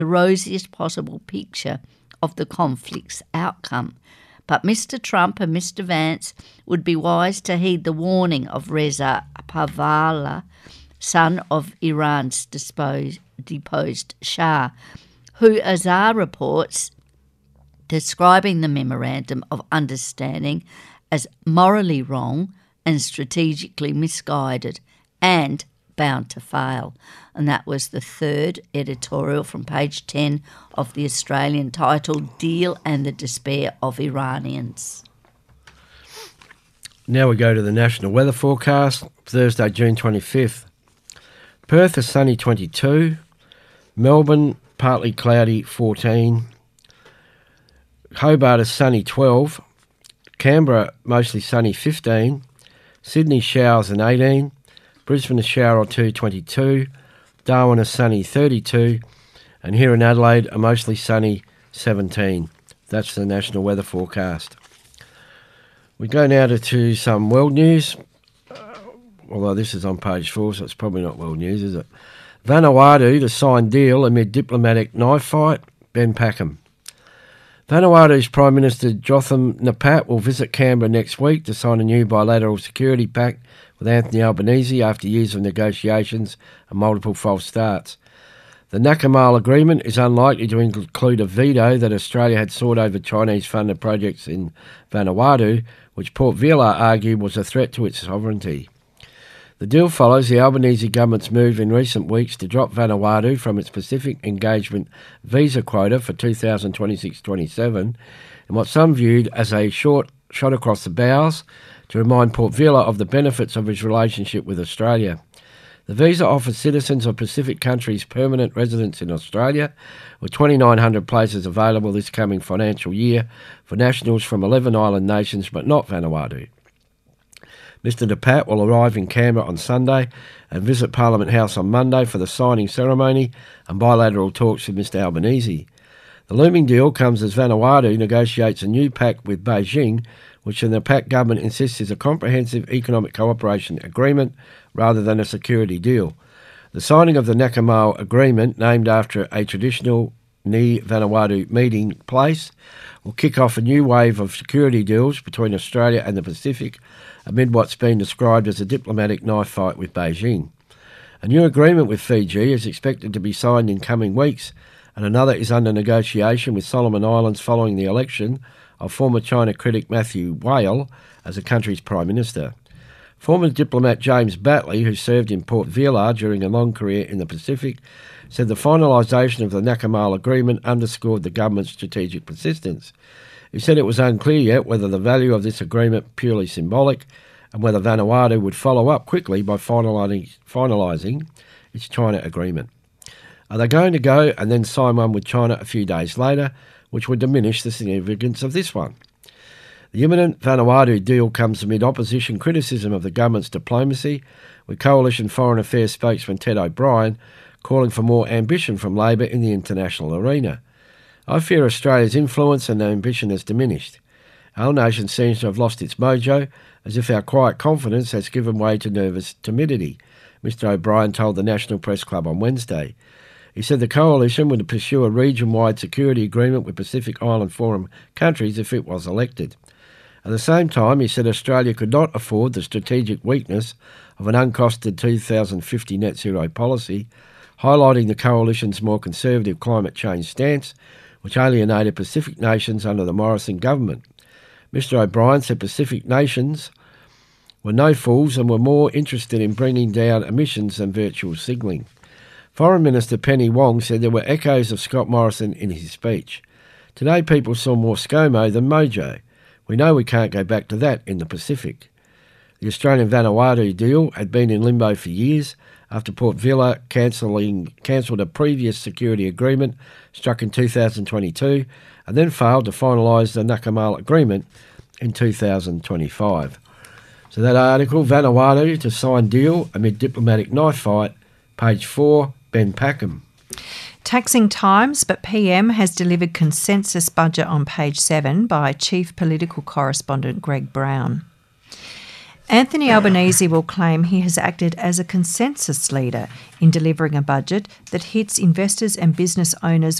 the rosiest possible picture of the conflict's outcome. But Mr. Trump and Mr. Vance would be wise to heed the warning of Reza Pahlavi, son of Iran's deposed Shah, who Azhar reports describing the Memorandum of Understanding as morally wrong and strategically misguided and bound to fail. And that was the third editorial from page 10 of The Australian, titled Deal and the Despair of Iranians. Now we go to the national weather forecast, Thursday, June 25th. Perth is sunny 22, Melbourne partly cloudy 14, Hobart is sunny 12, Canberra mostly sunny 15, Sydney showers and 18, Brisbane a shower or two 22, Darwin is sunny 32, and here in Adelaide a mostly sunny 17. That's the national weather forecast. We go now to some world news, although this is on page 4, so it's probably not world news, is it? Vanuatu to sign deal amid diplomatic knife fight, Ben Packham. Vanuatu's Prime Minister Jotham Napat will visit Canberra next week to sign a new bilateral security pact with Anthony Albanese after years of negotiations and multiple false starts. The Nakamal agreement is unlikely to include a veto that Australia had sought over Chinese-funded projects in Vanuatu, which Port Vila argued was a threat to its sovereignty. The deal follows the Albanese government's move in recent weeks to drop Vanuatu from its Pacific Engagement visa quota for 2026-27 in what some viewed as a short shot across the bows to remind Port Vila of the benefits of its relationship with Australia. The visa offers citizens of Pacific countries permanent residence in Australia, with 2,900 places available this coming financial year for nationals from 11 island nations but not Vanuatu. Mr. Napat will arrive in Canberra on Sunday and visit Parliament House on Monday for the signing ceremony and bilateral talks with Mr. Albanese. The looming deal comes as Vanuatu negotiates a new pact with Beijing, which the Napat government insists is a comprehensive economic cooperation agreement rather than a security deal. The signing of the Nakamal agreement, named after a traditional Ni Vanuatu meeting place, will kick off a new wave of security deals between Australia and the Pacific amid what's been described as a diplomatic knife fight with Beijing. A new agreement with Fiji is expected to be signed in coming weeks, and another is under negotiation with Solomon Islands following the election of former China critic Matthew Whale as the country's Prime Minister. Former diplomat James Batley, who served in Port Vila during a long career in the Pacific, said the finalisation of the Nakamal agreement underscored the government's strategic persistence. He said it was unclear yet whether the value of this agreement purely symbolic and whether Vanuatu would follow up quickly by finalising its China agreement. Are they going to go and then sign one with China a few days later, which would diminish the significance of this one? The imminent Vanuatu deal comes amid opposition criticism of the government's diplomacy, with Coalition Foreign Affairs spokesman Ted O'Brien calling for more ambition from Labor in the international arena. I fear Australia's influence and ambition has diminished. Our nation seems to have lost its mojo, as if our quiet confidence has given way to nervous timidity, Mr O'Brien told the National Press Club on Wednesday. He said the coalition would pursue a region-wide security agreement with Pacific Island Forum countries if it was elected. At the same time, he said Australia could not afford the strategic weakness of an uncosted 2050 net zero policy, highlighting the coalition's more conservative climate change stance, which alienated Pacific nations under the Morrison government. Mr O'Brien said Pacific nations were no fools and were more interested in bringing down emissions than virtual signalling. Foreign Minister Penny Wong said there were echoes of Scott Morrison in his speech. Today people saw more ScoMo than Mojo. We know we can't go back to that in the Pacific. The Australian Vanuatu deal had been in limbo for years after Port Vila cancelled a previous security agreement struck in 2022 and then failed to finalise the Nakamal agreement in 2025. So that article, Vanuatu to sign deal amid diplomatic knife fight, page 4, Ben Packham. Taxing times, but PM has delivered consensus budget on page 7 by Chief Political Correspondent Greg Brown. Anthony Albanese will claim he has acted as a consensus leader in delivering a budget that hits investors and business owners